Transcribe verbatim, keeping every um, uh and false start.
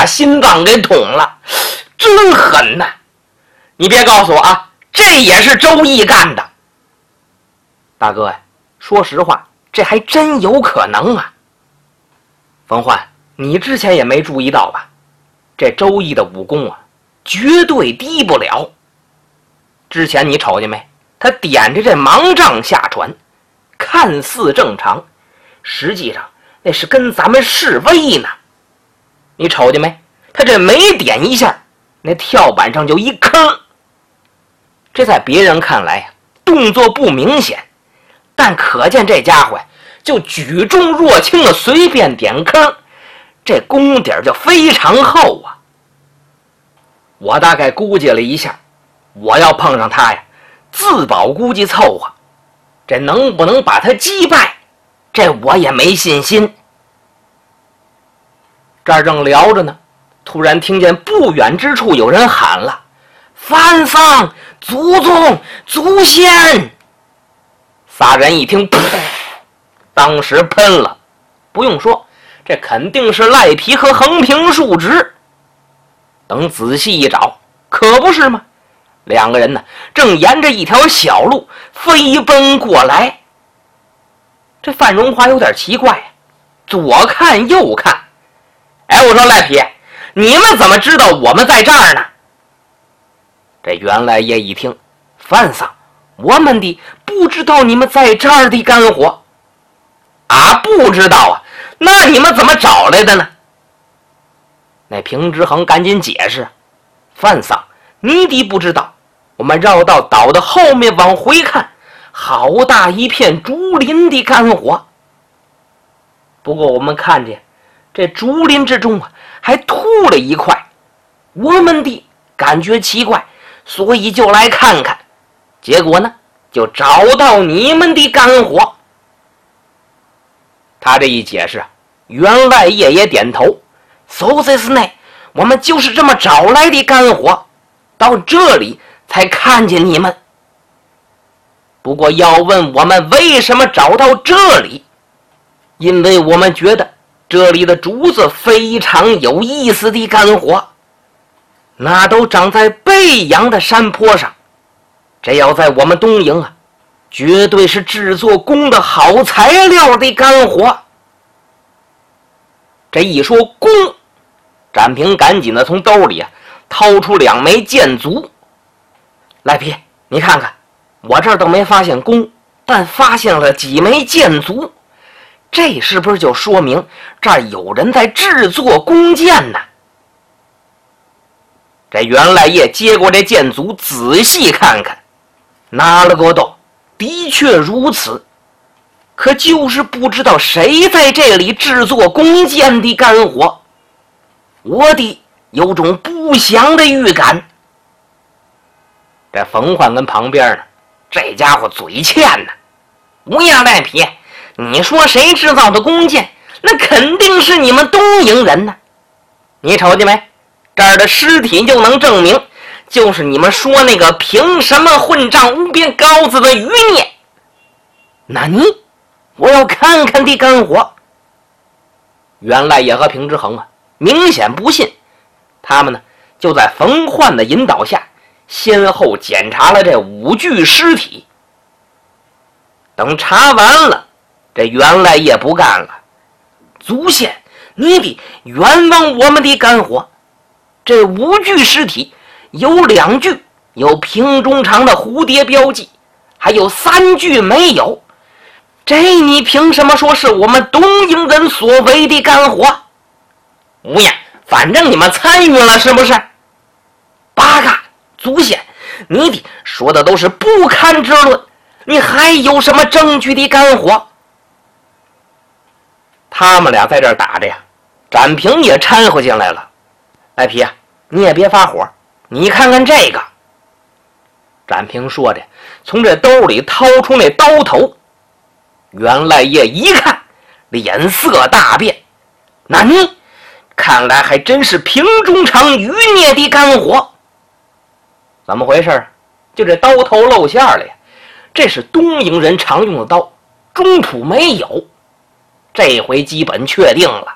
心脏给捅了，真狠呐！你别告诉我啊，这也是周易干的。大哥呀，说实话，这还真有可能啊。冯焕，你之前也没注意到吧？这周易的武功啊，绝对低不了。之前你瞅见没？他点着这盲杖下船，看似正常，实际上那是跟咱们示威呢。你瞅见没？他这每点一下，那跳板上就一坑。这在别人看来呀，动作不明显，但可见这家伙就举重若轻的随便点坑，这功底就非常厚啊。我大概估计了一下，我要碰上他呀，自保估计凑合，这能不能把他击败，这我也没信心。这儿正聊着呢，突然听见不远之处有人喊了：“范桑，祖宗，祖先！”仨人一听，噗，当时喷了。不用说，这肯定是赖皮和横平竖直。等仔细一找，可不是吗？两个人呢，正沿着一条小路飞奔过来。这范荣华有点奇怪，左看右看。哎，我说赖皮，你们怎么知道我们在这儿呢？这员外爷一听，范桑，我们的不知道你们在这儿的干活。啊，不知道啊，那你们怎么找来的呢？那平之恒赶紧解释，范桑，你的不知道，我们绕到岛的后面往回看，好大一片竹林的干活。不过我们看见这竹林之中啊，还秃了一块，我们的感觉奇怪，所以就来看看，结果呢，就找到你们的干活。他这一解释，员外爷也点头。So this night， 我们就是这么找来的干活，到这里才看见你们。不过要问我们为什么找到这里，因为我们觉得这里的竹子非常有意思的干活，那都长在背阳的山坡上，这要在我们东营啊，绝对是制作弓的好材料的干活。这一说弓，展平赶紧的从兜里啊掏出两枚箭足。赖皮，你看看，我这儿都没发现弓，但发现了几枚箭足，这是不是就说明这儿有人在制作弓箭呢？这员外爷接过这箭足仔细看看，拿了个豆，的确如此。可就是不知道谁在这里制作弓箭的干活，我的有种不祥的预感。这冯焕跟旁边呢，这家伙嘴欠呢，不要赖皮，你说谁制造的弓箭，那肯定是你们东营人呢。你瞅见没？这儿的尸体就能证明，就是你们说那个凭什么混账无边羔子的余孽。那你我要看看的干活。员外爷和平之恒啊，明显不信，他们呢就在冯焕的引导下，先后检查了这五具尸体。等查完了，这员外爷不干了，祖先，你得冤枉我们的干活。这五具尸体有两具有瓶中长的蝴蝶标记，还有三具没有。这你凭什么说是我们东营人所为的干活？无呀，反正你们参与了是不是？八嘎，祖先，你的说的都是不堪之论，你还有什么证据的干活？他们俩在这儿打着呀，展平也掺和进来了。赖皮啊，你也别发火，你看看这个。展平说着，从这兜里掏出那刀头。员外爷一看，脸色大变。那你看来还真是瓶中长余孽的干活。怎么回事？就这刀头露馅了呀，这是东营人常用的刀，中土没有。这回基本确定了，